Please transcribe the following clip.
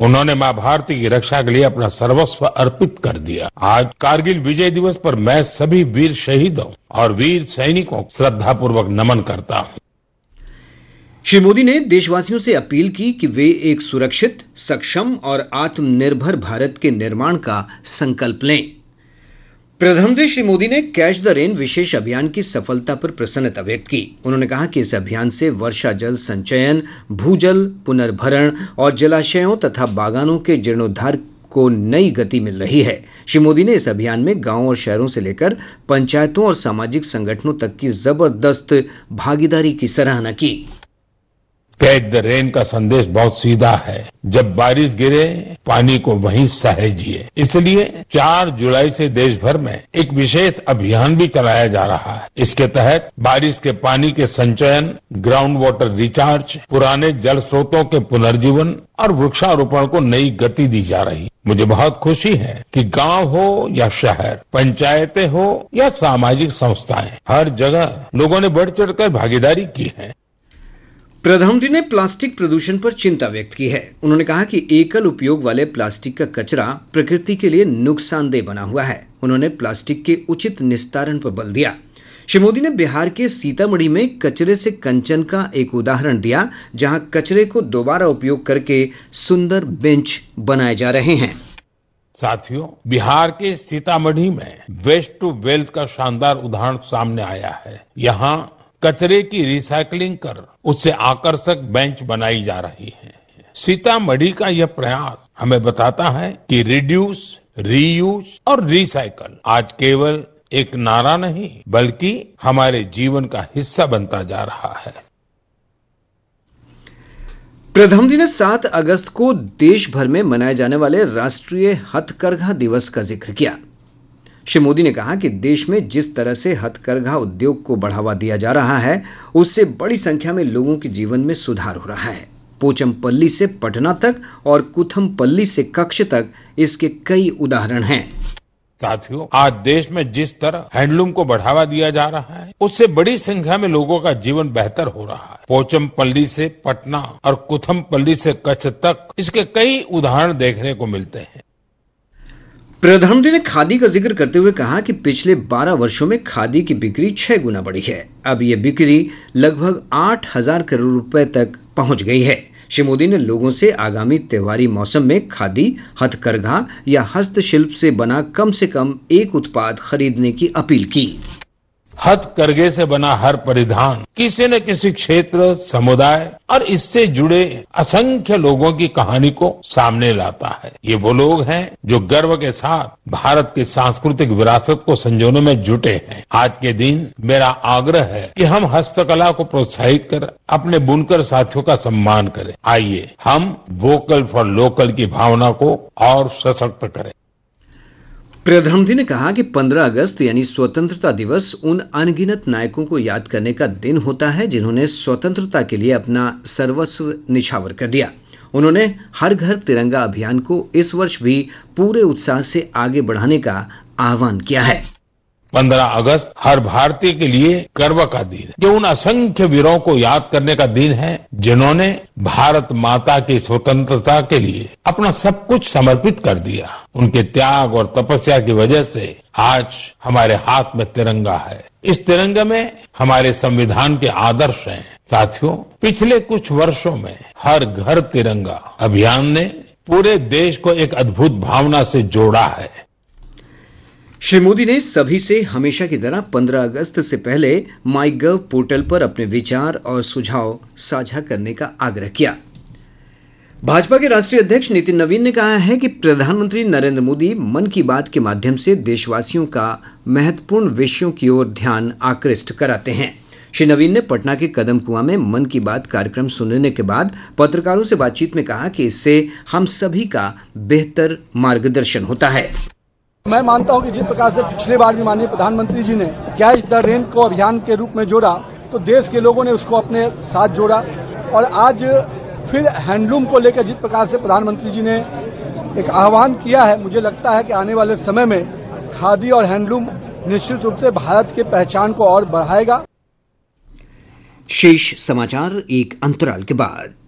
उन्होंने मां भारती की रक्षा के लिए अपना सर्वस्व अर्पित कर दिया। आज कारगिल विजय दिवस पर मैं सभी वीर शहीदों और वीर सैनिकों को श्रद्धापूर्वक नमन करता हूं। श्री मोदी ने देशवासियों से अपील की कि वे एक सुरक्षित, सक्षम और आत्मनिर्भर भारत के निर्माण का संकल्प लें। प्रधानमंत्री श्री मोदी ने कैच द रेन विशेष अभियान की सफलता पर प्रसन्नता व्यक्त की। उन्होंने कहा कि इस अभियान से वर्षा जल संचयन, भूजल पुनर्भरण और जलाशयों तथा बागानों के जीर्णोद्धार को नई गति मिल रही है। श्री मोदी ने इस अभियान में गांवों और शहरों से लेकर पंचायतों और सामाजिक संगठनों तक की जबरदस्त भागीदारी की सराहना की। कैच द रेन का संदेश बहुत सीधा है। जब बारिश गिरे, पानी को वहीं सहेजिए। इसलिए 4 जुलाई से देश भर में एक विशेष अभियान भी चलाया जा रहा है। इसके तहत बारिश के पानी के संचयन, ग्राउंड वाटर रिचार्ज, पुराने जल स्रोतों के पुनर्जीवन और वृक्षारोपण को नई गति दी जा रही है। मुझे बहुत खुशी है कि गांव हो या शहर, पंचायतें हो या सामाजिक संस्थाएं, हर जगह लोगों ने बढ़ चढ़कर भागीदारी की है। प्रधानमंत्री ने प्लास्टिक प्रदूषण पर चिंता व्यक्त की है। उन्होंने कहा कि एकल उपयोग वाले प्लास्टिक का कचरा प्रकृति के लिए नुकसानदेह बना हुआ है। उन्होंने प्लास्टिक के उचित निस्तारण पर बल दिया। श्री मोदी ने बिहार के सीतामढ़ी में कचरे से कंचन का एक उदाहरण दिया, जहां कचरे को दोबारा उपयोग करके सुंदर बेंच बनाए जा रहे हैं। साथियों, बिहार के सीतामढ़ी में वेस्ट टू वेल्थ का शानदार उदाहरण सामने आया है। यहाँ कचरे की रिसाइकलिंग कर उससे आकर्षक बेंच बनाई जा रही है। सीतामढ़ी का यह प्रयास हमें बताता है कि रिड्यूस, रीयूज और रिसाइकल आज केवल एक नारा नहीं, बल्कि हमारे जीवन का हिस्सा बनता जा रहा है। प्रधानमंत्री ने 7 अगस्त को देश भर में मनाए जाने वाले राष्ट्रीय हथकरघा दिवस का जिक्र किया। श्री मोदी ने कहा कि देश में जिस तरह से हथकरघा उद्योग को बढ़ावा दिया जा रहा है, उससे बड़ी संख्या में लोगों के जीवन में सुधार हो रहा है। पोचमपल्ली से पटना तक और कुथमपल्ली से कच्छ तक इसके कई उदाहरण हैं। साथियों, आज देश में जिस तरह हैंडलूम को बढ़ावा दिया जा रहा है, उससे बड़ी संख्या में लोगों का जीवन बेहतर हो रहा है। पोचमपल्ली से पटना और कुथमपल्ली से कच्छ तक इसके कई उदाहरण देखने को मिलते हैं। प्रधानमंत्री ने खादी का जिक्र करते हुए कहा कि पिछले 12 वर्षों में खादी की बिक्री 6 गुना बढ़ी है। अब यह बिक्री लगभग 8,000 करोड़ रुपए तक पहुंच गई है। श्री मोदी ने लोगों से आगामी त्योहारी मौसम में खादी, हथकरघा या हस्तशिल्प से बना कम से कम एक उत्पाद खरीदने की अपील की। हथकरघे से बना हर परिधान किसी न किसी क्षेत्र, समुदाय और इससे जुड़े असंख्य लोगों की कहानी को सामने लाता है। ये वो लोग हैं जो गर्व के साथ भारत की सांस्कृतिक विरासत को संजोने में जुटे हैं। आज के दिन मेरा आग्रह है कि हम हस्तकला को प्रोत्साहित कर अपने बुनकर साथियों का सम्मान करें। आइए हम वोकल फॉर लोकल की भावना को और सशक्त करें। प्रधानमंत्री ने कहा कि 15 अगस्त यानी स्वतंत्रता दिवस उन अनगिनत नायकों को याद करने का दिन होता है जिन्होंने स्वतंत्रता के लिए अपना सर्वस्व निछावर कर दिया। उन्होंने हर घर तिरंगा अभियान को इस वर्ष भी पूरे उत्साह से आगे बढ़ाने का आह्वान किया है। 15 अगस्त हर भारतीय के लिए गर्व का दिन है, जो उन असंख्य वीरों को याद करने का दिन है जिन्होंने भारत माता की स्वतंत्रता के लिए अपना सब कुछ समर्पित कर दिया। उनके त्याग और तपस्या की वजह से आज हमारे हाथ में तिरंगा है। इस तिरंगे में हमारे संविधान के आदर्श हैं। साथियों, पिछले कुछ वर्षों में हर घर तिरंगा अभियान ने पूरे देश को एक अद्भुत भावना से जोड़ा है। श्री मोदी ने सभी से हमेशा की तरह 15 अगस्त से पहले माईगव पोर्टल पर अपने विचार और सुझाव साझा करने का आग्रह किया। भाजपा के राष्ट्रीय अध्यक्ष नितिन नवीन ने कहा है कि प्रधानमंत्री नरेंद्र मोदी मन की बात के माध्यम से देशवासियों का महत्वपूर्ण विषयों की ओर ध्यान आकृष्ट कराते हैं। श्री नवीन ने पटना के कदम कुआं में मन की बात कार्यक्रम सुनने के बाद पत्रकारों से बातचीत में कहा कि इससे हम सभी का बेहतर मार्गदर्शन होता है। मैं मानता हूं कि जिस प्रकार से पिछले बार भी माननीय प्रधानमंत्री जी ने कैच द रेन को अभियान के रूप में जोड़ा, तो देश के लोगों ने उसको अपने साथ जोड़ा और आज फिर हैंडलूम को लेकर जिस प्रकार से प्रधानमंत्री जी ने एक आह्वान किया है, मुझे लगता है कि आने वाले समय में खादी और हैंडलूम निश्चित रूप से भारत की पहचान को और बढ़ाएगा। शेष समाचार एक अंतराल के बाद।